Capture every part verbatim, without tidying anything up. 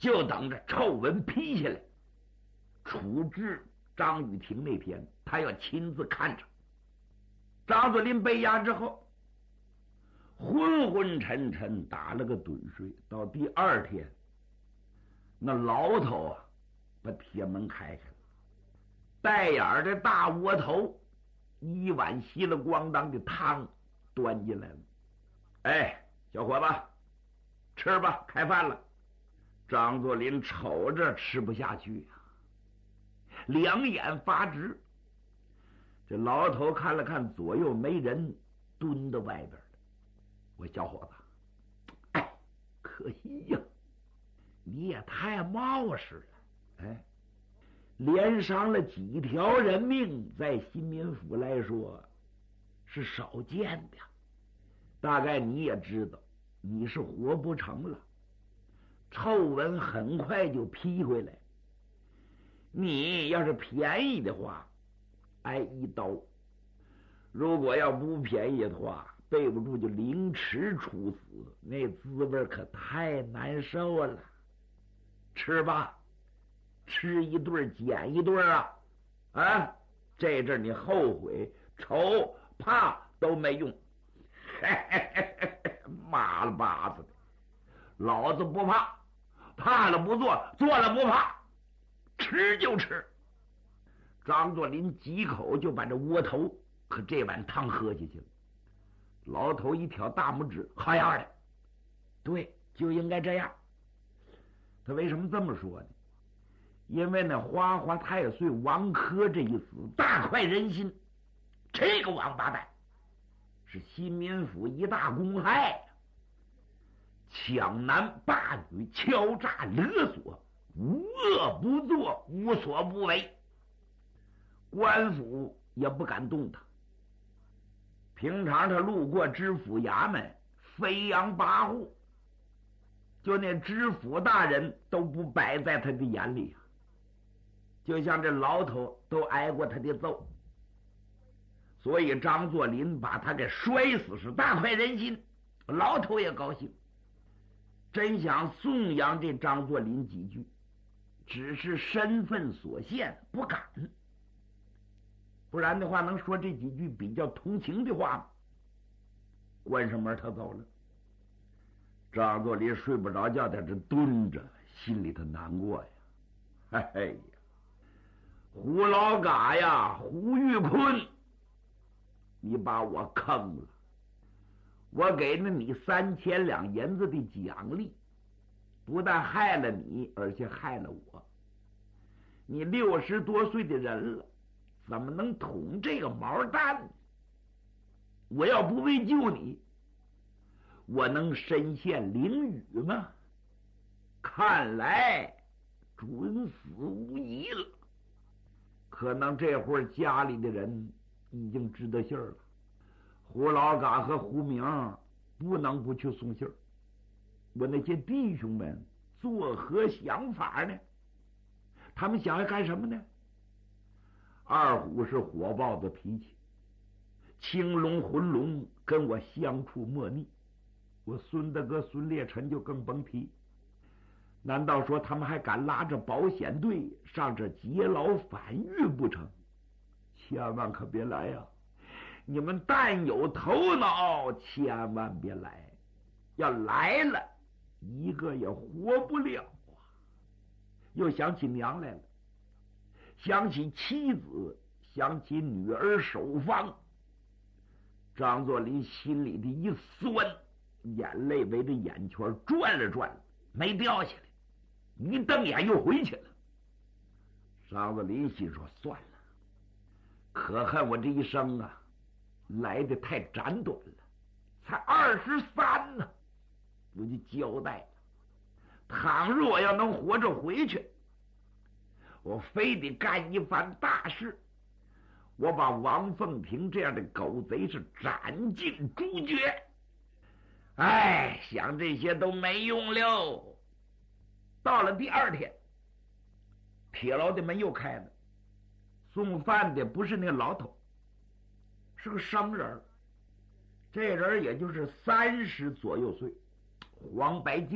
就等着臭文批下来处置张玉婷那天，他要亲自看着。张作霖被押之后，昏昏沉沉打了个盹睡。到第二天，那牢头啊，把铁门开开了，带眼的大窝头，一碗稀了咣当的汤端进来了。哎，小伙子，吃吧，开饭了。张作霖瞅着吃不下去呀、啊，两眼发直。这牢头看了看左右没人，蹲到外边了。我小伙子，哎，可惜呀，你也太冒失了。哎，连伤了几条人命，在新民府来说是少见的。大概你也知道，你是活不成了。臭文很快就批回来，你要是便宜的话，挨一刀；如果要不便宜的话，背不住就凌迟处死，那滋味可太难受了。吃吧，吃一顿减一顿啊！啊，这阵你后悔、愁、怕都没用。嘿嘿嘿嘿，妈了巴子的，老子不怕，怕了不做，做了不怕，吃就吃。张作霖几口就把这窝头和这碗汤喝下去了。牢头一挑大拇指，好样的，对，就应该这样。他为什么这么说呢？因为那花花太岁王珂这一死，大快人心。这个王八蛋是新民府一大公害，抢男霸女，敲诈勒索，无恶不作，无所不为。官府也不敢动他。平常他路过知府衙门，飞扬跋扈，就那知府大人都不摆在他的眼里啊。就像这牢头都挨过他的揍，所以张作霖把他给摔死是大快人心，牢头也高兴，真想颂扬这张作霖几句，只是身份所限不敢。不然的话能说这几句比较同情的话吗？关上门他走了。张作霖睡不着觉，在这蹲着，心里头难过呀。嘿嘿呀，胡老嘎呀，胡玉坤，你把我坑了！我给了你三千两银子的奖励，不但害了你，而且害了我。你六十多岁的人了，怎么能捅这个毛蛋呢？我要不为救你，我能身陷囹圄吗？看来准死无疑了。可能这会儿家里的人已经知道信儿了，胡老嘎和胡明不能不去送信儿。我那些弟兄们作何想法呢？他们想要干什么呢？二虎是火爆的脾气，青龙浑龙跟我相处莫逆，我孙大哥孙烈臣就更甭提。难道说他们还敢拉着保险队上这劫牢反狱不成？千万可别来呀！你们但有头脑，千万别来，要来了一个也活不了啊！又想起娘来了，想起妻子，想起女儿守方。张作霖心里的一酸，眼泪围着眼圈转了转，没掉下来，一瞪眼又回去了。张作霖心说算了，可恨我这一生啊来得太斩短了，才二十三呢，我就交代了，倘若我要能活着回去，我非得干一番大事，我把王凤亭这样的狗贼是斩尽诛绝。哎，想这些都没用了。到了第二天，铁牢的门又开了，送饭的不是那牢头，是个生人，这人也就是三十左右岁，黄白净子，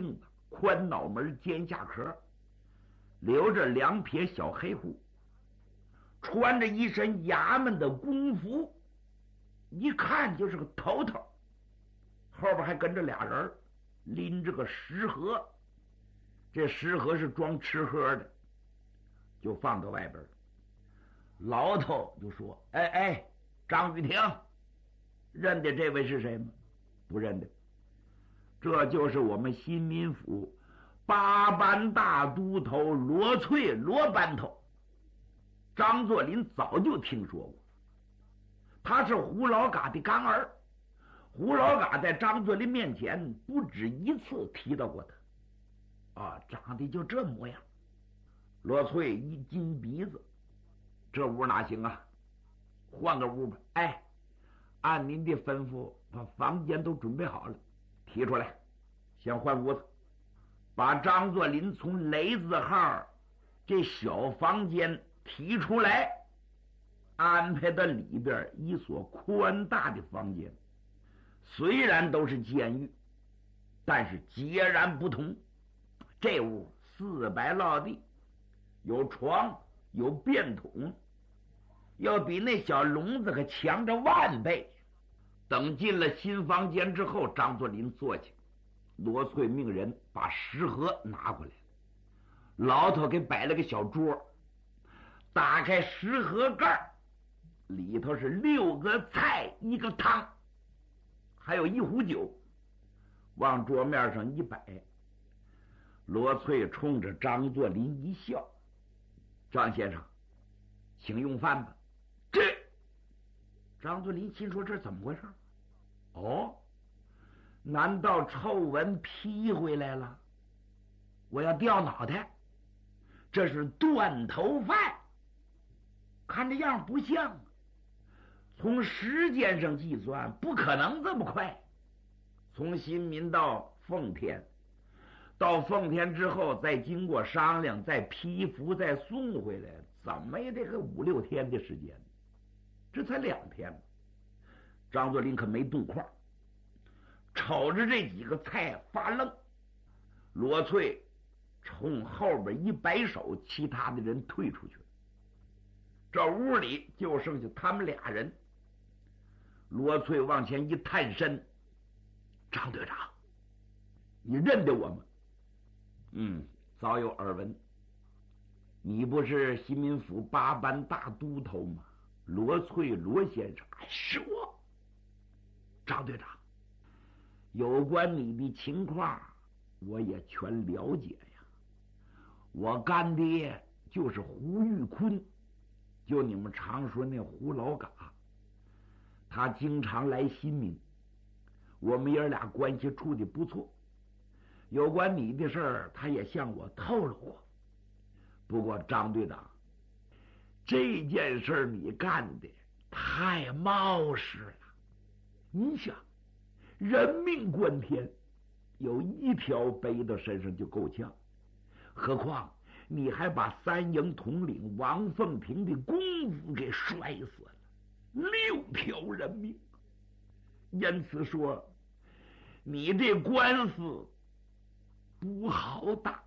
宽脑门，尖下壳，留着两撇小黑胡，穿着一身衙门的公服，一看就是个头头，后边还跟着俩人，拎着个食盒，这食盒是装吃喝的，就放到外边。老头就说：“哎哎，张玉婷，认得这位是谁吗？不认得。这就是我们新民府八班大都头罗翠罗班头。”张作霖早就听说过，他是胡老嘎的干儿。胡老嘎在张作霖面前不止一次提到过他，啊，长得就这模样。罗翠一金鼻子，这屋哪行啊？换个屋吧。哎，按您的吩咐，把房间都准备好了，提出来，先换屋子。把张作霖从雷子号这小房间提出来，安排到里边一所宽大的房间。虽然都是监狱，但是截然不同。这屋四白落地，有床，有便桶，要比那小笼子可强着万倍。等进了新房间之后，张作霖坐下，罗翠命人把食盒拿过来，老头给摆了个小桌，打开食盒盖，里头是六个菜一个汤，还有一壶酒，往桌面上一摆。罗翠冲着张作霖一笑：“张先生，请用饭吧。”这张作霖心说：“这怎么回事？哦，难道臭闻批回来了？我要掉脑袋？这是断头饭？看这样不像。从时间上计算，不可能这么快。从新民到奉天，到奉天之后，再经过商量，再批符，再送回来，怎么也得个五六天的时间。这才两天。”张作霖可没动筷，瞅着这几个菜发愣。罗翠冲后边一摆手，其他的人退出去了。这屋里就剩下他们俩人。罗翠往前一探身：“张队长，你认得我吗？”“嗯，早有耳闻。你不是新民府八班大都头吗？罗翠罗先生。”“是我。”“张队长，有关你的情况我也全了解呀。我干爹就是胡玉坤，就你们常说那胡老嘎，他经常来新民，我们爷俩关系处的不错。有关你的事儿，他也向我透露过。不过张队长，这件事你干的太冒失了。你想，人命关天，有一条背到身上就够呛，何况你还把三营统领王凤亭的公子给摔死了，六条人命。因此说，你这官司不好打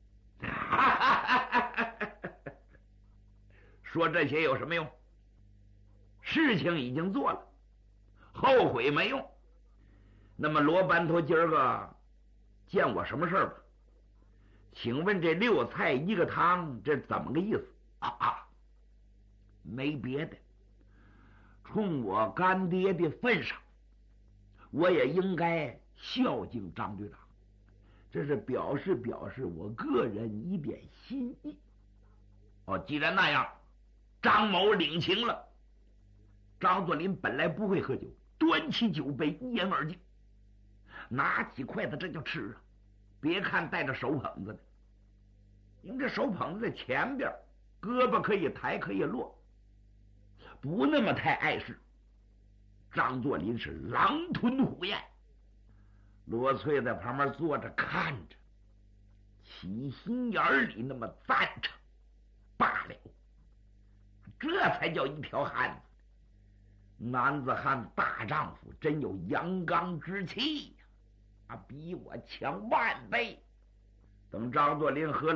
呀。”说这些有什么用？事情已经做了，后悔没用。那么罗班头今儿个见我什么事儿吧？请问这六菜一个汤，这怎么个意思？啊啊，没别的，冲我干爹的份上，我也应该孝敬张队长，这是表示表示我个人一点心意。哦，既然那样，张某领情了。张作霖本来不会喝酒，端起酒杯一饮而尽，拿起筷子这就吃啊。别看带着手捧子的，因为这手捧子在前边，胳膊可以抬可以落，不那么太碍事。张作霖是狼吞虎咽，罗翠在旁边坐着看着，起心眼里那么赞成罢了，这才叫一条汉子。男子汉大丈夫，真有阳刚之气呀！啊，比我强万倍。 等张作霖和